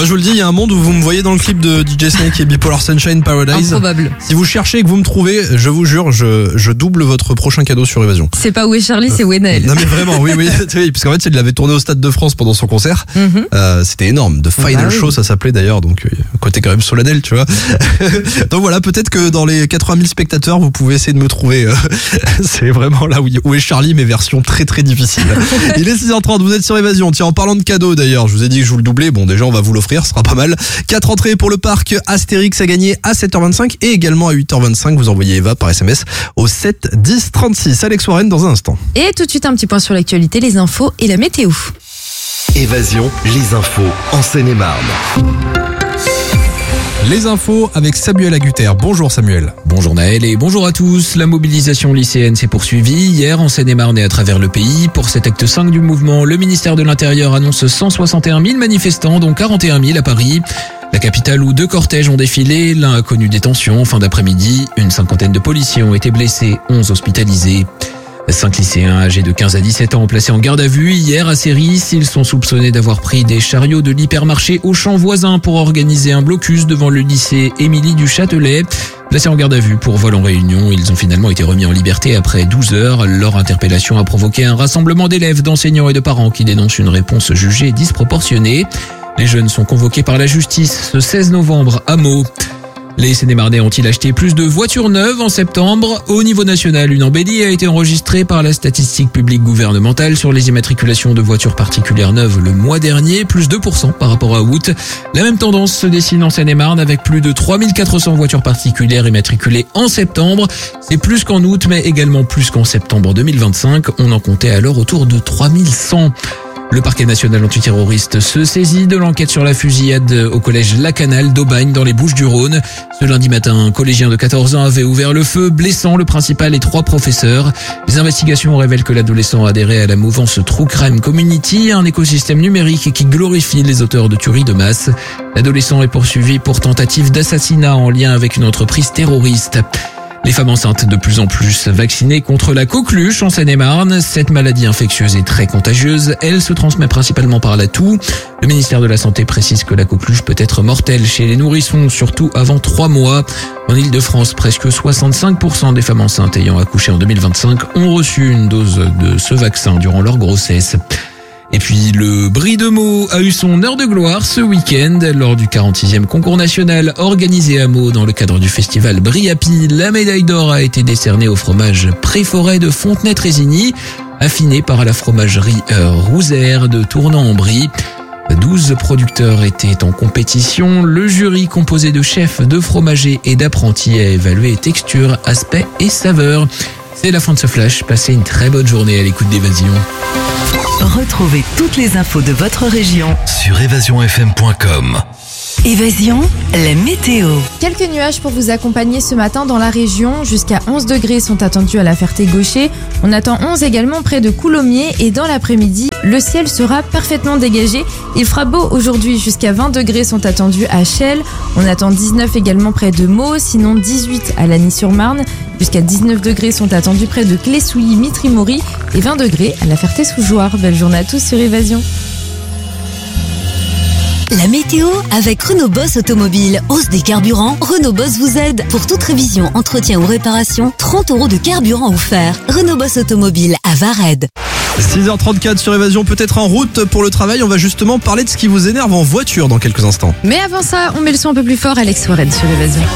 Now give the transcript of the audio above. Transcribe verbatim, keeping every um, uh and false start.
Moi je vous le dis, il y a un monde où vous me voyez dans le clip de D J Snake et Bipolar Sunshine Paradise. Improbable. Si vous cherchez et que vous me trouvez, je vous jure, je, je double votre prochain cadeau sur Évasion. C'est pas Où est Charlie, c'est Où est Naël. Non mais vraiment, oui, oui, oui, parce qu'en fait, il l'avait tourné au Stade de France pendant son concert. Mm-hmm. Euh, c'était énorme. The Final bah, Show, oui. ça s'appelait d'ailleurs, donc euh, côté quand même solennel, tu vois. Donc voilà, peut-être que dans les quatre-vingt mille spectateurs, vous pouvez essayer de me trouver. Euh, c'est vraiment là où, où est Charlie, mais version très très difficile. Il est six heures trente, vous êtes sur Évasion. Tiens, en parlant de cadeaux d'ailleurs, je vous ai dit que je vous le doublais. Bon, déjà, on va vous l'offrir, ce sera pas mal. Quatre entrées pour le parc Astérix à gagner à sept heures vingt-cinq et également à huit heures vingt-cinq. Vous envoyez Eva par S M S au sept dix trente-six. Alex Warren dans un instant. Et tout de suite, un petit point sur l'actualité, les infos et la météo. Évasion, les infos en Seine-et-Marne. Les infos avec Samuel Agutter. Bonjour Samuel. Bonjour Naël et bonjour à tous. La mobilisation lycéenne s'est poursuivie hier en Seine-et-Marne et à travers le pays. Pour cet acte cinq du mouvement, le ministère de l'Intérieur annonce cent soixante et un mille manifestants, dont quarante et un mille à Paris. La capitale où deux cortèges ont défilé, l'un a connu des tensions en fin d'après-midi. Une cinquantaine de policiers ont été blessés, onze hospitalisés. Cinq lycéens âgés de quinze à dix-sept ans placés en garde à vue hier à Séris. Ils sont soupçonnés d'avoir pris des chariots de l'hypermarché Auchan voisin pour organiser un blocus devant le lycée Émilie du Châtelet. Placés en garde à vue pour vol en réunion, ils ont finalement été remis en liberté après douze heures. Leur interpellation a provoqué un rassemblement d'élèves, d'enseignants et de parents qui dénoncent une réponse jugée disproportionnée. Les jeunes sont convoqués par la justice ce seize novembre à Meaux. Les Seine-et-Marnais ont-ils acheté plus de voitures neuves en septembre? Au niveau national, une embellie a été enregistrée par la statistique publique gouvernementale sur les immatriculations de voitures particulières neuves le mois dernier, plus deux pour cent par rapport à août. La même tendance se dessine en Seine-et-Marne avec plus de trois mille quatre cents voitures particulières immatriculées en septembre. C'est plus qu'en août, mais également plus qu'en septembre deux mille vingt-cinq. On en comptait alors autour de trois mille cent. Le parquet national antiterroriste se saisit de l'enquête sur la fusillade au collège Lacanal d'Aubagne dans les Bouches-du-Rhône. Ce lundi matin, un collégien de quatorze ans avait ouvert le feu, blessant le principal et trois professeurs. Les investigations révèlent que l'adolescent a adhéré à la mouvance True Crime Community, un écosystème numérique qui glorifie les auteurs de tueries de masse. L'adolescent est poursuivi pour tentative d'assassinat en lien avec une entreprise terroriste. Les femmes enceintes de plus en plus vaccinées contre la coqueluche en Seine-et-Marne. Cette maladie infectieuse est très contagieuse. Elle se transmet principalement par la toux. Le ministère de la Santé précise que la coqueluche peut être mortelle chez les nourrissons, surtout avant trois mois. En Ile-de-France, presque soixante-cinq pour cent des femmes enceintes ayant accouché en deux mille vingt-cinq ont reçu une dose de ce vaccin durant leur grossesse. Et puis le Brie de Meaux a eu son heure de gloire ce week-end lors du quarante-sixième concours national organisé à Meaux dans le cadre du festival Brie Happy. La médaille d'or a été décernée au fromage Préforêt de Fontenay-Trésigny, affiné par la fromagerie euh, Rouzère de Tournan-en-Brie. douze producteurs étaient en compétition. Le jury, composé de chefs, de fromagers et d'apprentis, a évalué texture, aspect et saveur. C'est la fin de ce flash. Passez une très bonne journée à l'écoute d'Évasion. Retrouvez toutes les infos de votre région Sur évasion f m point com. Évasion, la météo. Quelques nuages pour vous accompagner ce matin dans la région. Jusqu'à onze degrés sont attendus à la Ferté-Gaucher. On attend onze également près de Coulommiers et dans l'après-midi, le ciel sera parfaitement dégagé. Il fera beau aujourd'hui, jusqu'à vingt degrés sont attendus à Chelles. On attend dix-neuf également près de Meaux, sinon dix-huit à Lagny-sur-Marne. Jusqu'à dix-neuf degrés sont attendus près de Clé-Souilly, Mitry-Mory et vingt degrés à la Ferté-sous-Jouarre. Belle journée à tous sur Évasion. La météo avec Renault Boss Automobile. Hausse des carburants, Renault Boss vous aide. Pour toute révision, entretien ou réparation, trente euros de carburant offert. Renault Boss Automobile à Vared. six heures trente-quatre sur Évasion, peut-être en route pour le travail. On va justement parler de ce qui vous énerve en voiture dans quelques instants. Mais avant ça, on met le son un peu plus fort. Alex Warren sur Évasion.